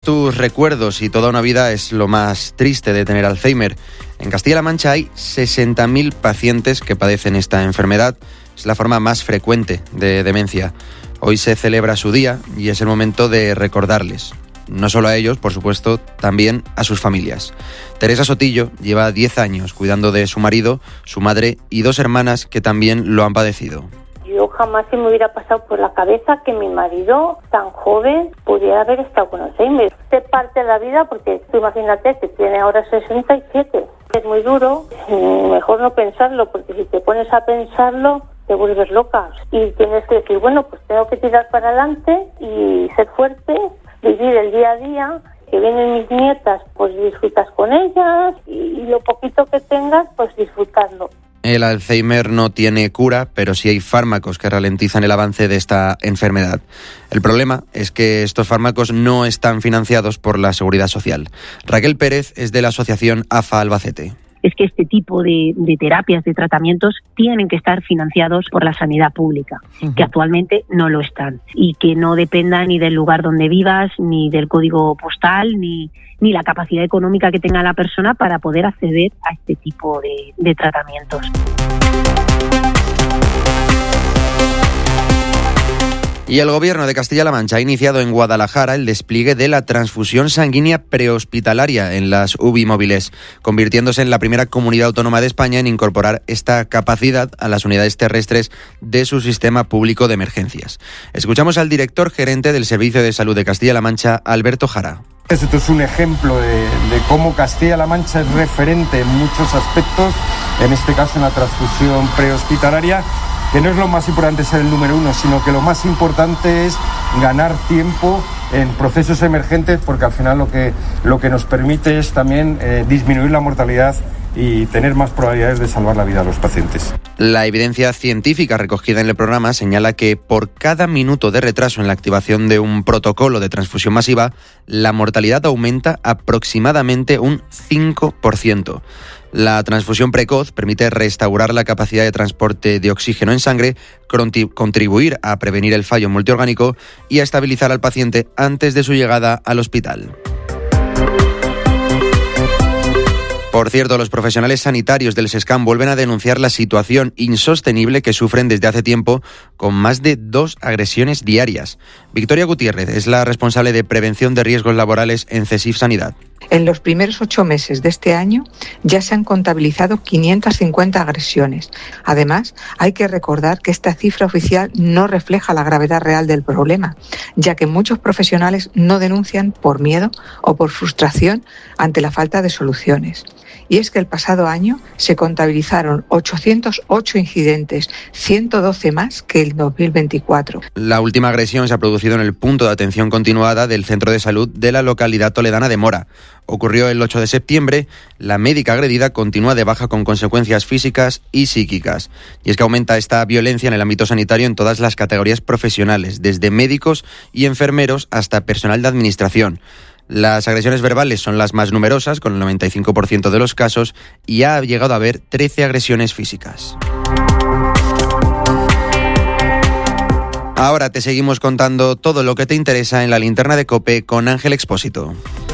Tus recuerdos y toda una vida es lo más triste de tener Alzheimer. En Castilla-La Mancha hay 60.000 pacientes que padecen esta enfermedad. Es la forma más frecuente de demencia. Hoy se celebra su día y es el momento de recordarles. No solo a ellos, por supuesto, también a sus familias. Teresa Sotillo lleva 10 años cuidando de su marido, su madre y 2 hermanas que también lo han padecido. Yo jamás se me hubiera pasado por la cabeza que mi marido, tan joven, pudiera haber estado con Alzheimer. Es parte de la vida porque tú imagínate que tiene ahora 67. Es muy duro, mejor no pensarlo, porque si te pones a pensarlo te vuelves loca. Y tienes que decir, bueno, pues tengo que tirar para adelante y ser fuerte, vivir el día a día. Que vienen mis nietas, pues disfrutas con ellas y lo poquito que tengas, pues disfrutarlo. El Alzheimer no tiene cura, pero sí hay fármacos que ralentizan el avance de esta enfermedad. El problema es que estos fármacos no están financiados por la Seguridad Social. Raquel Pérez es de la asociación AFA Albacete. Es que este tipo de terapias, de tratamientos, tienen que estar financiados por la sanidad pública, que actualmente no lo están, y que no dependa ni del lugar donde vivas, ni del código postal, ni la capacidad económica que tenga la persona para poder acceder a este tipo de tratamientos. Y el Gobierno de Castilla-La Mancha ha iniciado en Guadalajara el despliegue de la transfusión sanguínea prehospitalaria en las UBI móviles, convirtiéndose en la primera comunidad autónoma de España en incorporar esta capacidad a las unidades terrestres de su sistema público de emergencias. Escuchamos al director gerente del Servicio de Salud de Castilla-La Mancha, Alberto Jara. Esto es un ejemplo de cómo Castilla-La Mancha es referente en muchos aspectos, en este caso en la transfusión prehospitalaria, que no es lo más importante ser el número 1, sino que lo más importante es ganar tiempo en procesos emergentes, porque al final lo que nos permite es también disminuir la mortalidad y tener más probabilidades de salvar la vida a los pacientes. La evidencia científica recogida en el programa señala que por cada minuto de retraso en la activación de un protocolo de transfusión masiva, la mortalidad aumenta aproximadamente un 5%. La transfusión precoz permite restaurar la capacidad de transporte de oxígeno en sangre, contribuir a prevenir el fallo multiorgánico y a estabilizar al paciente antes de su llegada al hospital. Por cierto, los profesionales sanitarios del SESCAM vuelven a denunciar la situación insostenible que sufren desde hace tiempo, con más de 2 agresiones diarias. Victoria Gutiérrez es la responsable de prevención de riesgos laborales en CESIF Sanidad. En los primeros 8 meses de este año ya se han contabilizado 550 agresiones. Además, hay que recordar que esta cifra oficial no refleja la gravedad real del problema, ya que muchos profesionales no denuncian por miedo o por frustración ante la falta de soluciones. Y es que el pasado año se contabilizaron 808 incidentes, 112 más que el 2024. La última agresión se ha producido en el punto de atención continuada del centro de salud de la localidad toledana de Mora. Ocurrió el 8 de septiembre, la médica agredida continúa de baja con consecuencias físicas y psíquicas. Y es que aumenta esta violencia en el ámbito sanitario en todas las categorías profesionales, desde médicos y enfermeros hasta personal de administración. Las agresiones verbales son las más numerosas, con el 95% de los casos, y ha llegado a haber 13 agresiones físicas. Ahora te seguimos contando todo lo que te interesa en la linterna de COPE con Ángel Expósito.